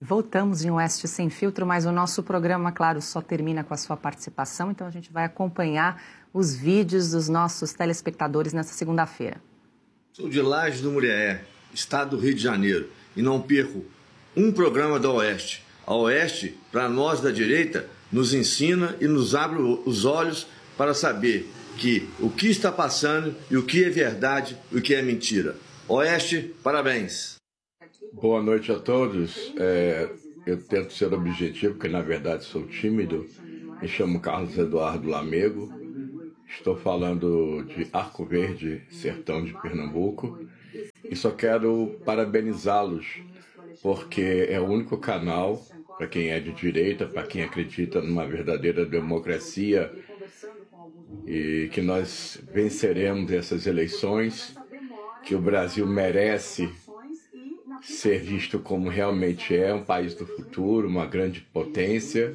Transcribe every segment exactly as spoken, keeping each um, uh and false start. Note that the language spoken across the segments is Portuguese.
Voltamos em Oeste Sem Filtro, mas o nosso programa, claro, só termina com a sua participação, então a gente vai acompanhar os vídeos dos nossos telespectadores nessa segunda-feira. Sou de Lajes do Muriaé, estado do Rio de Janeiro, e não perco um programa da Oeste. A Oeste, para nós da direita, nos ensina e nos abre os olhos para saber que o que está passando e o que é verdade e o que é mentira. Oeste, parabéns! Boa noite a todos. É, eu tento ser objetivo, porque na verdade sou tímido. Me chamo Carlos Eduardo Lamego. Estou falando de Arco Verde, sertão de Pernambuco. E só quero parabenizá-los, porque é o único canal, para quem é de direita, para quem acredita numa verdadeira democracia, e que nós venceremos essas eleições, que o Brasil merece ser visto como realmente é, um país do futuro, uma grande potência,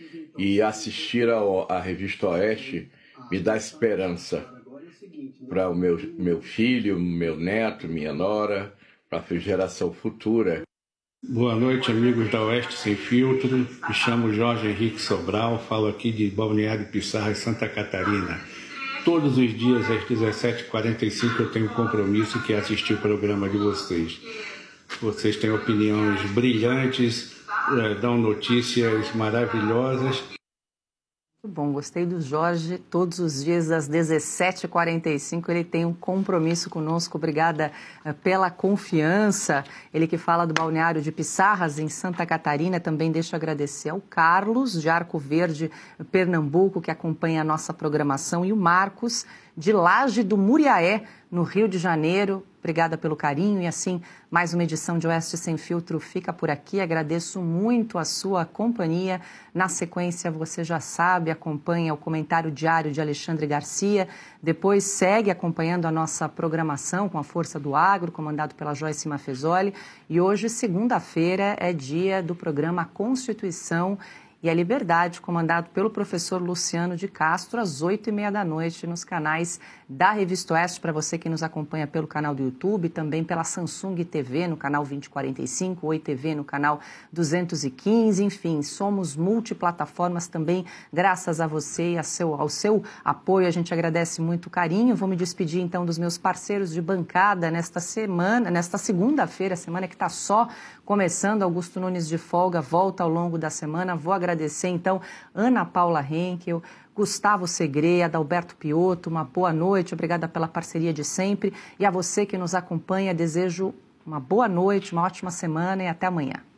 e assistir ao, à Revista Oeste me dá esperança para o meu, meu filho, meu neto, minha nora, para a geração futura. Boa noite, amigos da Oeste Sem Filtro. Me chamo Jorge Henrique Sobral, falo aqui de Balneário Pissarras, Santa Catarina. Todos os dias, às dezessete e quarenta e cinco, eu tenho um compromisso que é assistir o programa de vocês. Vocês têm opiniões brilhantes, dão notícias maravilhosas. Muito bom, gostei do Jorge. Todos os dias, às dezessete e quarenta e cinco, ele tem um compromisso conosco. Obrigada pela confiança. Ele que fala do Balneário de Pissarras, em Santa Catarina. Também deixo agradecer ao Carlos, de Arco Verde, Pernambuco, que acompanha a nossa programação, e o Marcos, de Laje do Muriaé, no Rio de Janeiro. Obrigada pelo carinho e assim, mais uma edição de Oeste Sem Filtro fica por aqui. Agradeço muito a sua companhia. Na sequência, você já sabe, acompanha o comentário diário de Alexandre Garcia. Depois segue acompanhando a nossa programação com a Força do Agro, comandado pela Joyce Mafezoli. E hoje, segunda-feira, é dia do programa Constituição e a Liberdade, comandado pelo professor Luciano de Castro, às oito e meia da noite, nos canais da Revista Oeste, para você que nos acompanha pelo canal do YouTube, também pela Samsung T V, no canal vinte e quarenta e cinco, Oi T V no canal duzentos e quinze, enfim, somos multiplataformas também, graças a você e a seu, ao seu apoio, a gente agradece muito o carinho. Vou me despedir, então, dos meus parceiros de bancada nesta semana, nesta segunda-feira, semana que está só começando. Augusto Nunes de folga, volta ao longo da semana. Vou agradecer, então, Ana Paula Henkel, Gustavo Segre, Adalberto Piotto, uma boa noite, obrigada pela parceria de sempre. E a você que nos acompanha, desejo uma boa noite, uma ótima semana e até amanhã.